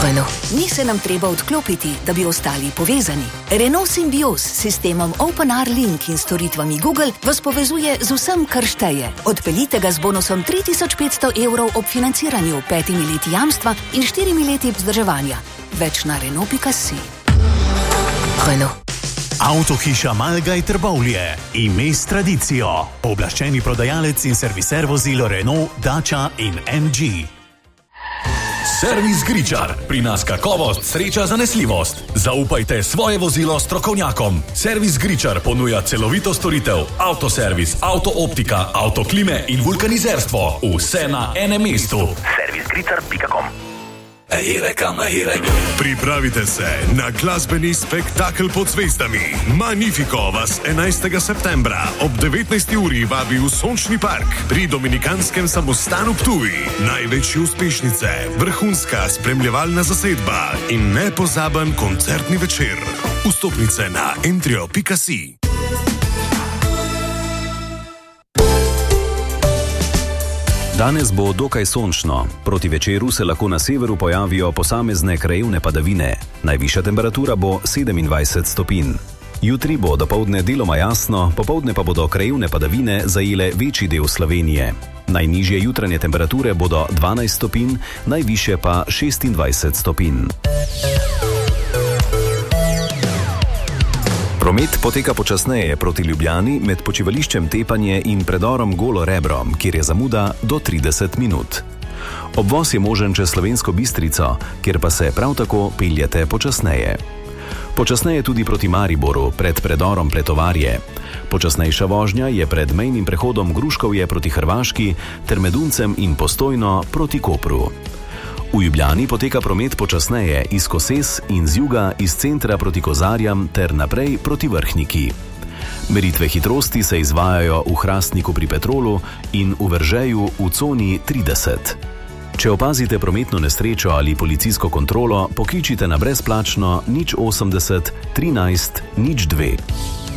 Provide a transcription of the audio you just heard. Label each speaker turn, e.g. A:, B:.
A: Renault. Ni se nam treba odklopiti, da bi ostali povezani. Renault Symbioz s sistemom OpenR Link in storitvami Google vas povezuje z vsem, kar šteje. Odpeljite ga z bonusom 3500 € ob financiranju, 5 leti jamstva in 4 leti vzdrževanja. Več na Renault.si. Renault.
B: Avtohiša Malgaj Trbovlje. Ime s tradicijo. Pooblaščeni prodajalec in serviser vozil Renault, Dacia in MG.
C: Servis Gričar. Pri nas kakovost, sreča, zanesljivost. Zaupajte svoje vozilo strokovnjakom. Servis Gričar ponuja celovito storitev, avtoservis, avtooptika, avtoklime in vulkanizerstvo. Vse na enem mestu. Servisgričar.com.
D: Pripravite se na glasbeni spektakel pod zvezdami. Magnifico vas 11. septembra ob 19. uri vabi v Sončni park pri Dominikanskem samostanu Ptuj. Največje uspešnice, vrhunska spremljevalna zasedba in nepozaben koncertni večer. Vstopnice na entrio.si.
E: Danes bo dokaj sončno. Proti večeru se lahko na severu pojavijo posamezne krajevne padavine. Najvišja temperatura bo 27 stopinj. Jutri bo dopoldne deloma jasno, popoldne pa bodo krajevne padavine zajele večji del Slovenije. Najnižje jutranje temperature bodo 12 stopinj, najvišje pa 26 stopinj. Promet poteka počasneje proti Ljubljani med počivališčem Tepanje in predorom Golo Rebro, kjer je zamuda do 30 minut. Obvoz je možen čez Slovensko Bistrico, kjer pa se prav tako peljete počasneje. Počasneje tudi proti Mariboru, pred predorom Pletovarje. Počasnejša vožnja je pred mejnim prehodom Gruškovje proti Hrvaški ter med Uncem in Postojno proti Kopru. V Ljubljani poteka promet počasneje iz Koses in z juga iz centra proti Kozarjam ter naprej proti Vrhniki. Meritve hitrosti se izvajajo v Hrastniku pri Petrolu in v Veržeju v coni 30. Če opazite prometno nesrečo ali policijsko kontrolo, pokličite na brezplačno 080 13 02.